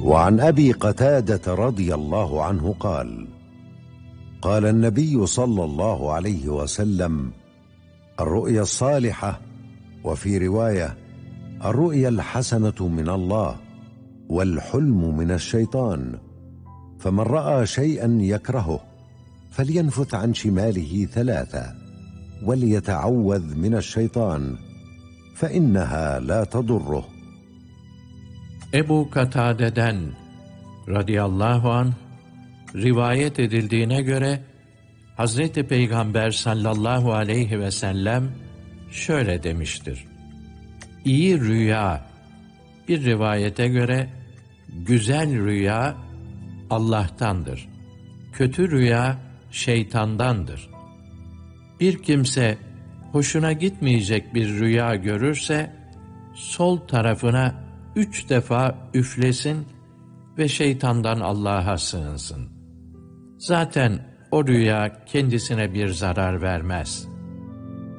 وعن أبي قتادة رضي الله عنه قال: قال النبي صلى الله عليه وسلم: الرؤيا الصالحة، وفي رواية: الرؤيا الحسنة من الله، والحلم من الشيطان، فمن رأى شيئا يكرهه فلينفث عن شماله 3 وليتعوذ من الشيطان فإنها لا تضره. Ebu Katade'den radıyallahu anh rivayet edildiğine göre Hazreti Peygamber sallallahu aleyhi ve sellem şöyle demiştir: İyi rüya, bir rivayete göre güzel rüya Allah'tandır. Kötü rüya şeytandandır. Bir kimse hoşuna gitmeyecek bir rüya görürse sol tarafına 3 defa üflesin ve şeytandan Allah'a sığınsın. Zaten o rüya kendisine bir zarar vermez.